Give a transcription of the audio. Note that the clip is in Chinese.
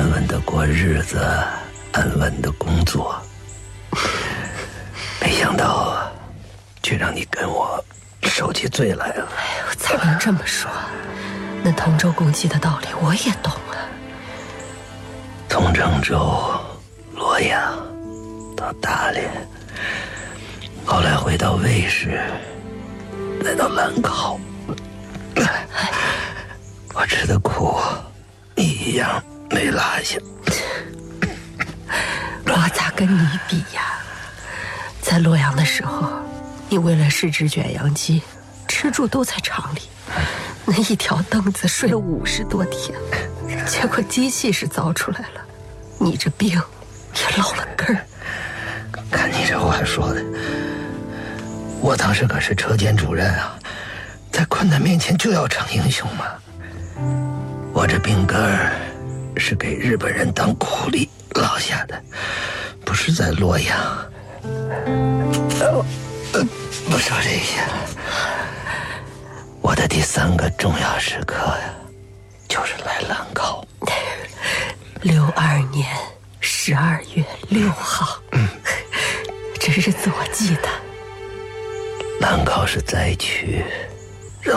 安稳的过日子，安稳的工作。没想到却让你跟我受起罪来了。 哎呦，咋能这么说？那同舟共济的道理我也懂啊。 从郑州、洛阳到大连，后来回到卫氏，再到兰考，我吃的苦你一样没落下。 我咋跟你比呀？在洛阳的时候，你为了试制卷阳机，吃住都在厂里，那一条凳子睡了50多天，结果机器是造出来了，你这病也落了根儿。 看你这话说的，我当时可是车间主任啊，在困难面前就要逞英雄嘛。我这病根儿是给日本人当苦力落下的，不是在洛阳。不说这些了，我的第3个重要时刻呀，就是来兰考。 62年12月6号，这日子我记得。 兰考是灾区，